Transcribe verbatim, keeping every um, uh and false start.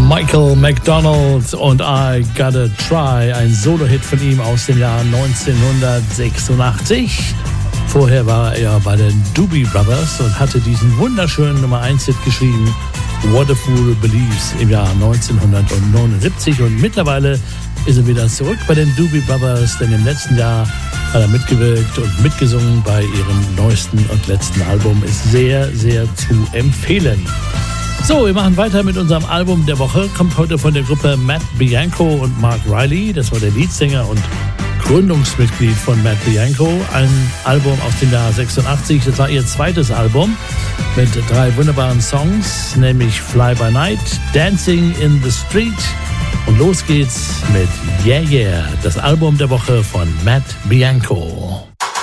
Michael McDonald und I Gotta Try, ein Solo-Hit von ihm aus dem Jahr neunzehnhundertsechsundachtzig. Vorher war er bei den Doobie Brothers und hatte diesen wunderschönen Nummer eins Hit geschrieben, What a Fool Believes, im Jahr neunzehnhundertneunundsiebzig. Und mittlerweile ist er wieder zurück bei den Doobie Brothers, denn im letzten Jahr hat er mitgewirkt und mitgesungen bei ihrem neuesten und letzten Album. Ist sehr, sehr zu empfehlen. So, wir machen weiter mit unserem Album der Woche. Kommt heute von der Gruppe Matt Bianco und Mark Riley. Das war der Leadsänger und Gründungsmitglied von Matt Bianco. Ein Album aus dem Jahr sechsundachtzig. Das war ihr zweites Album mit drei wunderbaren Songs, nämlich Fly by Night, Dancing in the Street und los geht's mit Yeah Yeah, das Album der Woche von Matt Bianco.